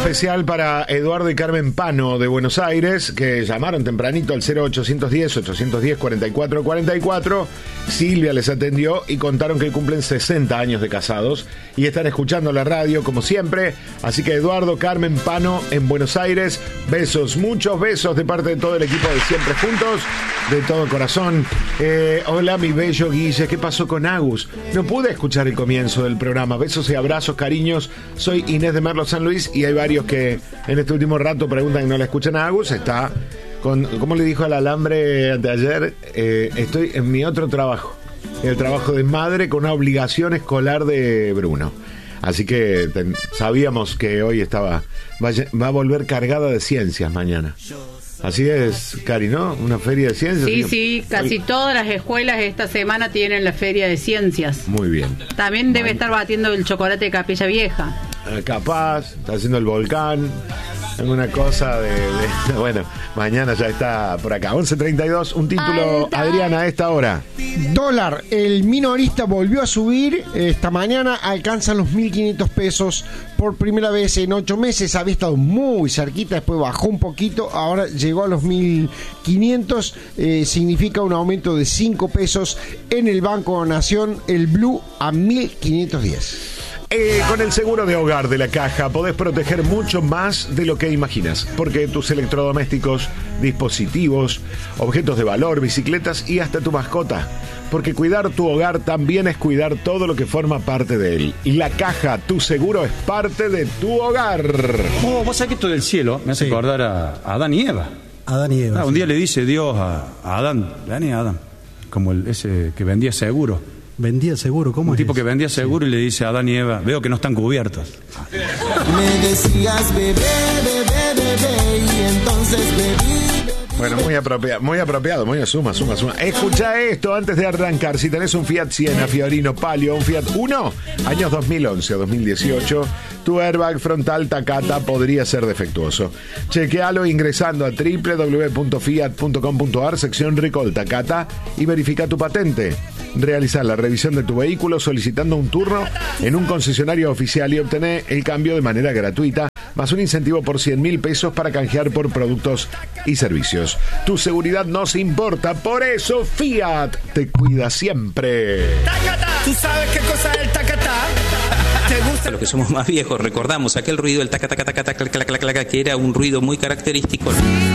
especial para Eduardo y Carmen Pano de Buenos Aires, que llamaron tempranito al 0810-810-4444. Silvia les atendió y contaron que cumplen 60 años de casados y están escuchando la radio como siempre. Así que Eduardo, Carmen Pano en Buenos Aires, besos, muchos besos de parte de todo el equipo de Siempre Juntos, de todo corazón. Hola mi bello Guille, ¿qué pasó con Agus? No pude escuchar el comienzo del programa. Besos y abrazos, cariños. Soy Inés de Merlo San Luis y hay varios que en este último rato preguntan que no la escuchan a Agus. Está con, ¿cómo le dijo al alambre anteayer? Estoy en mi otro trabajo, el trabajo de madre con una obligación escolar de Bruno. Así que sabíamos que hoy va a volver cargada de ciencias mañana. Así es, Cari, ¿no? Una feria de ciencias. Sí, casi todas las escuelas esta semana tienen la feria de ciencias. Muy bien. También debe estar batiendo el chocolate de Capilla Vieja. Capaz, está haciendo el volcán. Alguna cosa bueno, mañana ya está por acá. 11:32, un título, Adriana, a esta hora. Dólar, el minorista volvió a subir. Esta mañana alcanza los 1.500 pesos por primera vez en 8 meses. Había estado muy cerquita, después bajó un poquito, ahora llegó a los 1.500. Significa un aumento de 5 pesos en el Banco Nación, el Blue a 1.510. Con el seguro de hogar de la Caja podés proteger mucho más de lo que imaginas, porque tus electrodomésticos, dispositivos, objetos de valor, bicicletas y hasta tu mascota. Porque cuidar tu hogar también es cuidar todo lo que forma parte de él. Y la Caja, tu seguro, es parte de tu hogar. Vos sabés que esto del cielo me hace acordar a Adán y Eva. Adán y Eva. Un día le dice Dios a Adán, Adán y Adán, como ese que vendía seguro. Vendía seguro, ¿cómo un es? tipo que vendía seguro y le dice a Adán y Eva, veo que no están cubiertos. Me decías bebé, y entonces bebí. Bueno, muy apropiado, muy suma. Escucha esto antes de arrancar. Si tenés un Fiat Siena, Fiorino, Palio, un Fiat Uno, años 2011 o 2018, tu airbag frontal Takata podría ser defectuoso. Chequealo ingresando a www.fiat.com.ar, sección Recall Takata, y verifica tu patente. Realizar la revisión de tu vehículo solicitando un turno en un concesionario oficial y obtener el cambio de manera gratuita, más un incentivo por 100.000 pesos para canjear por productos y servicios. Tu seguridad nos importa, por eso Fiat te cuida siempre. ¡Takata! ¿Tú sabes qué cosa es el Takata? ¿Te gusta? Los que somos más viejos recordamos aquel ruido, el taca, taca, taca, taca, taca, taca, taca, que era un ruido muy característico.